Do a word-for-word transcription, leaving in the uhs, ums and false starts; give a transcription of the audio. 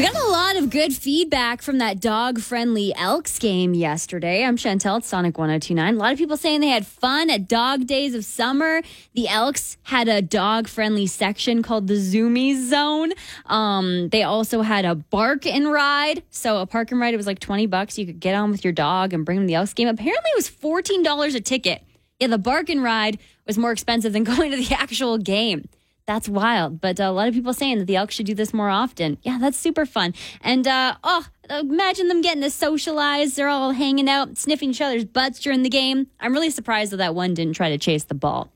We got a lot of good feedback from that dog-friendly Elks game yesterday. I'm Chantel at Sonic one oh two point nine. A lot of people saying they had fun at Dog Days of Summer. The Elks had a dog-friendly section called the Zoomies Zone. Um, they also had a bark and ride. So a park and ride, it was like twenty bucks. You could get on with your dog and bring them to the Elks game. Apparently it was fourteen dollars a ticket. Yeah, the bark and ride was more expensive than going to the actual game. That's wild. But uh, a lot of people saying that the Elks should do this more often. Yeah, that's super fun. And, uh, oh, imagine them getting to socialize. They're all hanging out, sniffing each other's butts during the game. I'm really surprised that that one didn't try to chase the ball.